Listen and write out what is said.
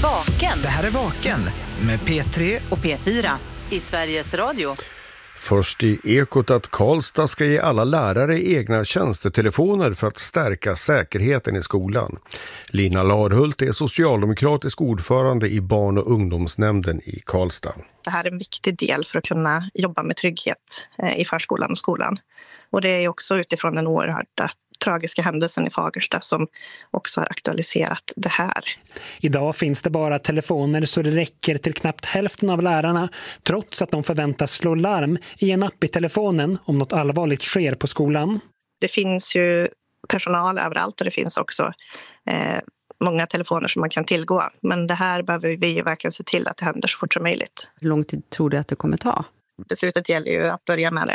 Vaken. Det här är Vaken med P3 och P4 i Sveriges Radio. Först i Ekot att Karlstad ska ge alla lärare egna tjänstetelefoner för att stärka säkerheten i skolan. Lina Larhult är socialdemokratisk ordförande i barn- och ungdomsnämnden i Karlstad. Det här är en viktig del för att kunna jobba med trygghet i förskolan och skolan. Och det är också utifrån den oerhörda tragiska händelsen i Fagersta som också har aktualiserat det här. Idag finns det bara telefoner så det räcker till knappt hälften av lärarna, trots att de förväntas slå larm i en app i telefonen om något allvarligt sker på skolan. Det finns ju personal överallt och det finns också många telefoner som man kan tillgå. Men det här behöver vi verkligen se till att det händer så fort som möjligt. Hur lång tid tror du att det kommer ta? Beslutet gäller ju att börja med det